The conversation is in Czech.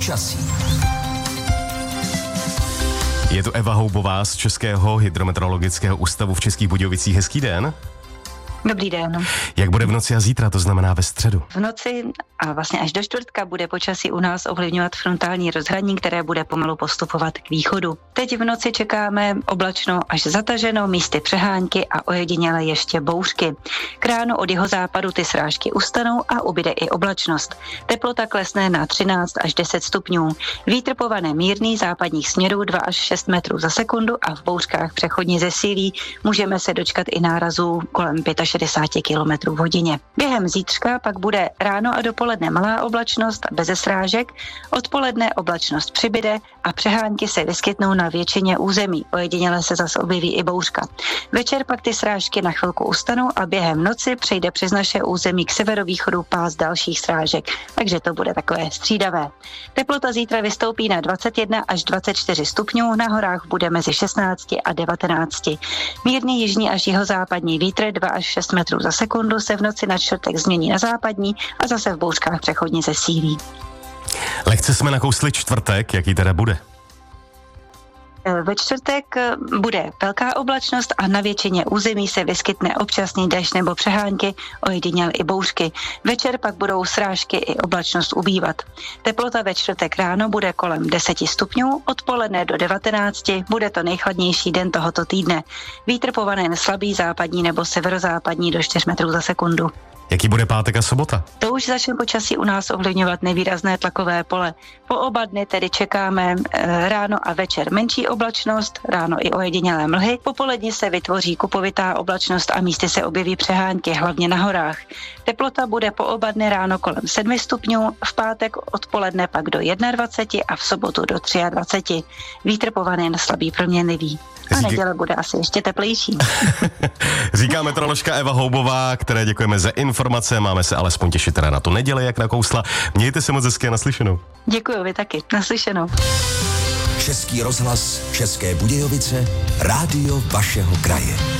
Počasí. Je tu Eva Houbová z Českého hydrometeorologického ústavu v Českých Budějovicích. Hezký den. Dobrý den. Jak bude v noci a zítra, to znamená ve středu? V noci a vlastně až do čtvrtka bude počasí u nás ovlivňovat frontální rozhraní, které bude pomalu postupovat k východu. Teď v noci čekáme oblačno až zataženo, místy přehánky a ojediněle ještě bouřky. K ránu od jihozápadu ty srážky ustanou a ubyde i oblačnost. Teplota klesne na 13 až 10 stupňů. Vítr povane mírný západních směrů 2 až 6 metrů za sekundu a v bouřkách přechodně zesílí. Můžeme se dočkat i nárazů kolem 65 km v hodině. Během zítřka pak bude ráno a dopoledne malá oblačnost beze srážek, odpoledne oblačnost přibyde a přehánky se vyskytnou na většině území. Ojediněle se zas objeví i bouřka. Večer pak ty srážky na chvilku ustanou a během noci přejde přes naše území k severovýchodu pás dalších srážek, takže to bude takové střídavé. Teplota zítra vystoupí na 21 až 24 stupňů, na horách bude mezi 16 a 19. Mírný jižní až jihozápadní vítr 2 až 6 metrů za sekundu se v noci na čtvrtek změní na západní a zase v bouřkách přechodně zesílí. Lehce jsme nakousli čtvrtek, jaký teda bude? Ve čtvrtek bude velká oblačnost a na většině území se vyskytne občasný déšť nebo přehánky, ojediněle i bouřky. Večer pak budou srážky i oblačnost ubývat. Teplota ve čtvrtek ráno bude kolem 10 stupňů, odpoledne do 19, bude to nejchladnější den tohoto týdne. Vítr povane jen slabý západní nebo severozápadní do 4 metrů za sekundu. Jaký bude pátek a sobota? To už začne počasí u nás ovlivňovat nevýrazné tlakové pole. Po oba dny tedy čekáme ráno a večer menší oblačnost, ráno i ojedinělé mlhy. Popolední se vytvoří kupovitá oblačnost a místy se objeví přehánky, hlavně na horách. Teplota bude po oba dny ráno kolem 7 stupňů, v pátek odpoledne pak do 21 a v sobotu do 23. Vítr povane jen slabý proměnlivý. A neděle bude asi ještě teplejší. Říká meteoroložka Eva Houbová, které děkujeme za informace. Máme se alespoň těšit teda na tu neděli, jak nakousla. Mějte se moc hezky a naslyšenou. Děkuju, vy taky. Naslyšenou. Český rozhlas, České Budějovice, rádio vašeho kraje.